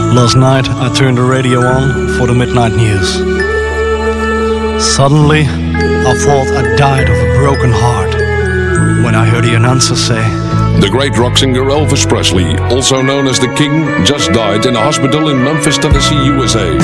Last night I turned the radio on for the midnight news. Suddenly I thought I died of a broken heart when I heard the announcer say, The great rock singer Elvis Presley, also known as the King, just died in a hospital in Memphis, Tennessee, USA.